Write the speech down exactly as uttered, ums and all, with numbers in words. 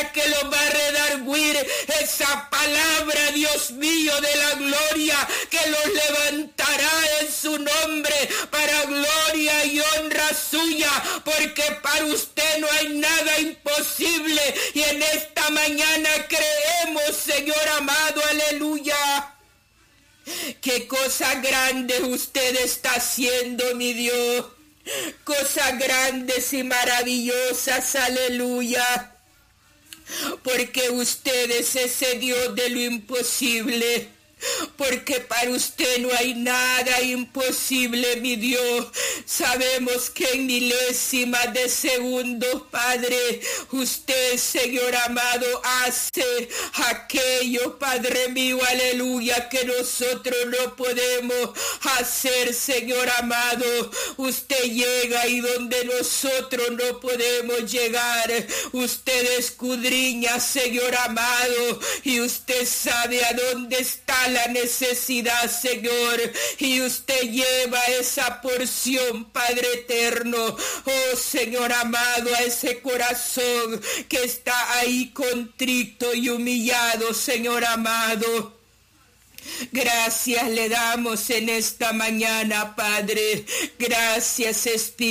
palabra que los va a redarguir, esa palabra, Dios mío, de la gloria, que los levantará en su nombre para gloria y honra suya, porque para usted no hay nada imposible, y en esta mañana creemos, Señor amado, aleluya. Qué cosa grande usted está haciendo, mi Dios. Cosas grandes y maravillosas, aleluya. Porque usted es ese Dios de lo imposible. Porque para usted no hay nada imposible, mi Dios. Sabemos que en milésimas de segundos, Padre, usted, Señor amado, hace aquello, Padre mío, aleluya, que nosotros no podemos hacer, Señor amado. Usted llega y donde nosotros no podemos llegar. Usted escudriña, Señor amado, y usted sabe a dónde está la necesidad, Señor, y usted lleva esa porción, Padre eterno, oh Señor amado, a ese corazón que está ahí contrito y humillado, Señor amado. Gracias le damos en esta mañana, Padre. Gracias, Espíritu.